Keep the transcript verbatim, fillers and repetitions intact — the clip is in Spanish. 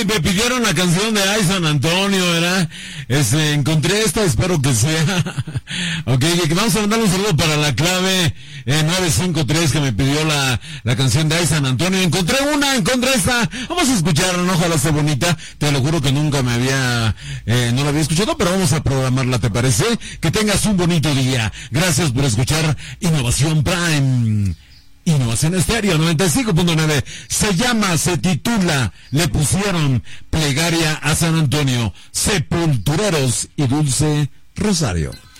Oye, me pidieron la canción de Ay San Antonio, ¿verdad? Este, encontré esta, espero que sea. Ok, que vamos a mandar un saludo para la clave eh, nueve cinco tres que me pidió la, la canción de Ay San Antonio. Encontré una, encontré esta. Vamos a escucharla, ¿no? Ojalá esté bonita. Te lo juro que nunca me había, eh, no la había escuchado, pero vamos a programarla, ¿te parece? Que tengas un bonito día. Gracias por escuchar Innovación Prime. Innovación Estéreo noventa y cinco punto nueve. Se llama, se titula, le pusieron Plegaria a San Antonio, Sepultureros y Dulce Rosario.